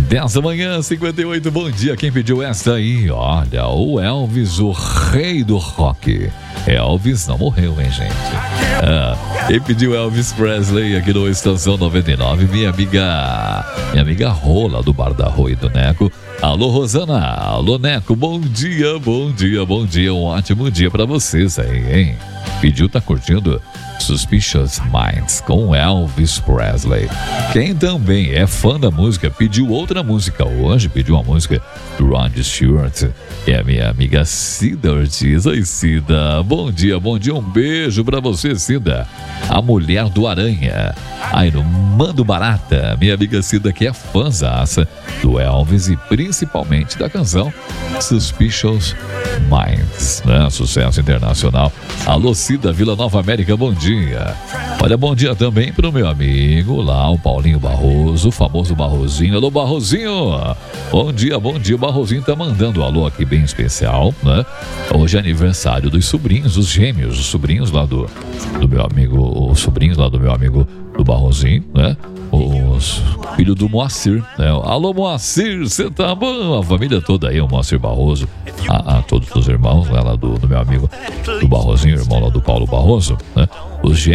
10 da manhã, 58, bom dia. Quem pediu essa aí? Olha, o Elvis, o rei do rock. Elvis não morreu, hein, gente? Quem pediu Elvis Presley aqui no Estação 99? Minha amiga Rola, do Bar da Rua e do Neco. Alô, Rosana. Alô, Neco. Bom dia, bom dia, bom dia. Um ótimo dia pra vocês aí, hein? Pediu, tá curtindo Suspicious Minds com Elvis Presley. Quem também é fã da música pediu outra música hoje, pediu uma música do Rod Stewart, é a minha amiga Cida Ortiz. Oi, Cida, bom dia, um beijo pra você, Cida, a mulher do Aranha, aí no Mando Barata. Minha amiga Cida, que é fãzaça do Elvis e principalmente da canção Suspicious Minds, né? Sucesso internacional. Alô, Cida, Vila Nova América, bom dia. Olha, bom dia também pro meu amigo lá, o Paulinho Barroso, o famoso Barrozinho. Alô, Barrozinho, bom dia, o Barrozinho tá mandando um alô aqui bem especial, né? Hoje é aniversário dos sobrinhos, os gêmeos, os sobrinhos lá do meu amigo, os sobrinhos lá do meu amigo do Barrozinho, né? Os filhos do Moacir, né? Alô, Moacir, você tá bom? A família toda aí, o Moacir Barroso, a todos os irmãos lá do meu amigo do Barrozinho, irmão lá do Paulo Barroso, né? Os